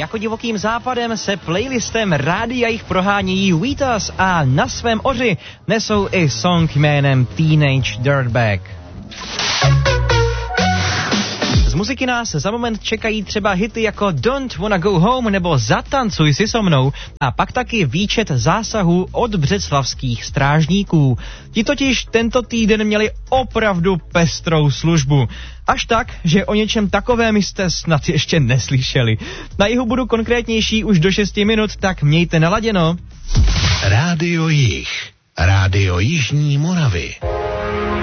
jako Divokým západem se playlistem Rádia jich prohánějí Wheatus a na svém oři nesou i song jménem Teenage Dirtbag. Z muziky nás za moment čekají třeba hity jako Don't Wanna Go Home nebo Zatancuj si so mnou a pak taky výčet zásahů od břeclavských strážníků. Ti totiž tento týden měli opravdu pestrou službu. Až tak, že o něčem takovém jste snad ještě neslyšeli. Na jihu budu konkrétnější už do 6 minut, tak mějte naladěno. Rádio Jih, Rádio Jižní Moravy.